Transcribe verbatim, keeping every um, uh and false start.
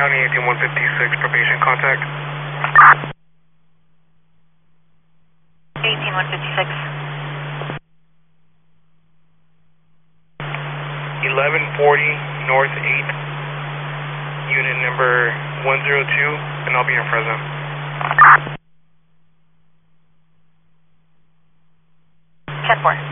County, eighteen one fifty-six, probation contact. eighteen one fifty-six. eleven forty North eighth, unit number one zero two, and I'll be in Fresno. ten four.